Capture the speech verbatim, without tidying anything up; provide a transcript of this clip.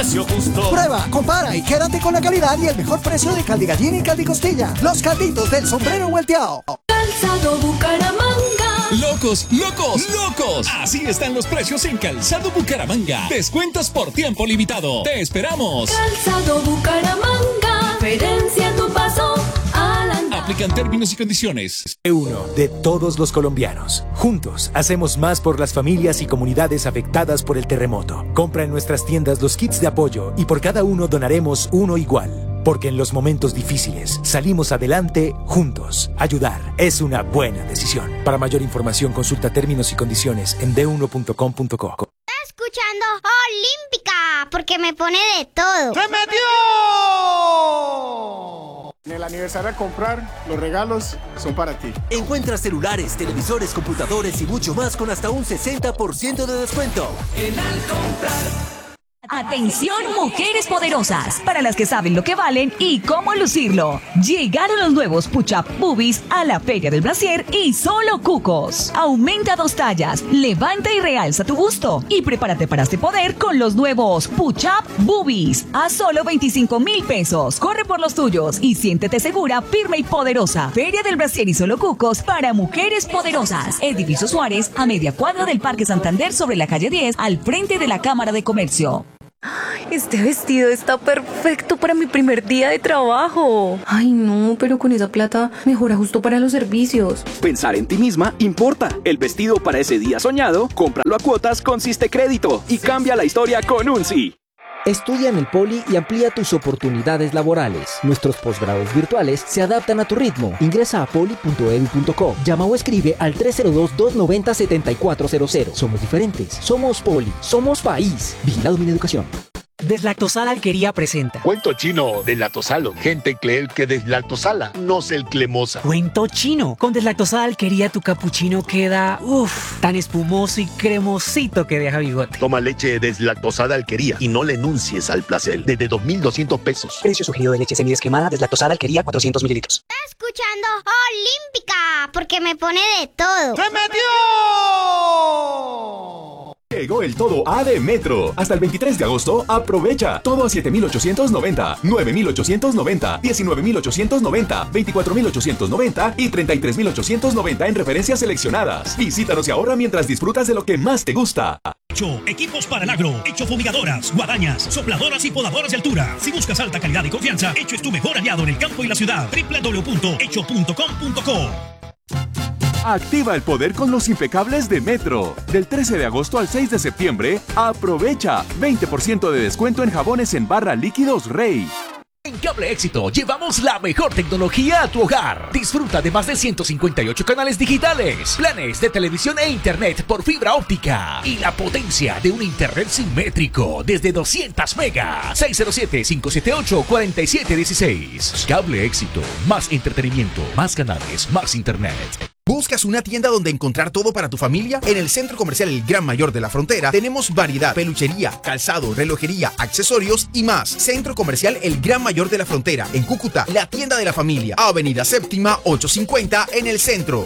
precio justo. Prueba, compara y quédate con la calidad y el mejor precio de caldi gallina y caldi costilla. Los calditos del sombrero volteado. Calzado Bucaramanga. ¡Locos, locos, locos! Así están los precios en Calzado Bucaramanga. Descuentos por tiempo limitado. ¡Te esperamos! Calzado Bucaramanga. Diferencia tu paso al andar. Aplican términos y condiciones. Uno de todos los colombianos. Juntos hacemos más por las familias y comunidades afectadas por el terremoto. Compra en nuestras tiendas los kits de apoyo y por cada uno donaremos uno igual. Porque en los momentos difíciles salimos adelante juntos. Ayudar es una buena decisión. Para mayor información consulta términos y condiciones en d uno punto com punto co. Está escuchando Olímpica porque me pone de todo. ¡Se metió! En el aniversario a comprar, los regalos son para ti. Encuentra celulares, televisores, computadores y mucho más con hasta un sesenta por ciento de descuento. En Al Comprar. Atención, mujeres poderosas, para las que saben lo que valen y cómo lucirlo. Llegaron los nuevos Push-Up Boobies a la Feria del Brasier y solo cucos. Aumenta dos tallas, levanta y realza tu busto y prepárate para este poder con los nuevos Push-Up Boobies a solo veinticinco mil pesos. Corre por los tuyos y siéntete segura, firme y poderosa. Feria del Brasier y solo cucos para mujeres poderosas. Edificio Suárez, a media cuadra del Parque Santander sobre la calle diez, al frente de la Cámara de Comercio. Este vestido está perfecto para mi primer día de trabajo. Ay, no, pero con esa plata mejora justo para los servicios. Pensar en ti misma importa. El vestido para ese día soñado, cómpralo a cuotas con Siste Crédito y cambia la historia con un sí. Estudia en el Poli y amplía tus oportunidades laborales. Nuestros posgrados virtuales se adaptan a tu ritmo. Ingresa a poli punto edu punto co. Llama o escribe al tres cero dos, dos nueve cero, siete cuatro cero cero. Somos diferentes. Somos Poli. Somos país. Vigilado Mineducación. Deslactosada Alquería presenta Cuento chino deslactosalo. Gente cree que deslactosala, no se el cremosa. Cuento chino. Con Deslactosada Alquería tu capuchino queda uff, tan espumoso y cremosito que deja bigote. Toma leche deslactosada Alquería y no le enuncies al placer. Desde dos mil doscientos pesos. Precio sugerido de leche semidescremada Deslactosada Alquería cuatrocientos mililitros. Está escuchando Olímpica porque me pone de todo. ¡Se metió! Llegó el todo A de Metro. Hasta el veintitrés de agosto, aprovecha. Todo a siete mil ochocientos noventa, nueve mil ochocientos noventa, diecinueve mil ochocientos noventa, veinticuatro mil ochocientos noventa y treinta y tres mil ochocientos noventa en referencias seleccionadas. Visítanos y ahorra mientras disfrutas de lo que más te gusta. Hecho, equipos para el agro, Hecho fumigadoras, guadañas, sopladoras y podadoras de altura. Si buscas alta calidad y confianza, Hecho es tu mejor aliado en el campo y la ciudad. doble u doble u doble u punto hecho punto com punto co. Activa el poder con los impecables de Metro. Del trece de agosto al seis de septiembre, aprovecha veinte por ciento de descuento en jabones en barra líquidos Rey. En Cable Éxito llevamos la mejor tecnología a tu hogar. Disfruta de más de ciento cincuenta y ocho canales digitales, planes de televisión e internet por fibra óptica y la potencia de un internet simétrico desde doscientos megas. seis cero siete, cinco siete ocho, cuatro siete uno seis. Cable Éxito. Más entretenimiento, más canales, más internet. ¿Buscas una tienda donde encontrar todo para tu familia? En el Centro Comercial El Gran Mayor de la Frontera tenemos variedad, peluchería, calzado, relojería, accesorios y más. Centro Comercial El Gran Mayor de la Frontera, en Cúcuta, la tienda de la familia. Avenida Séptima, ochocientos cincuenta en el centro.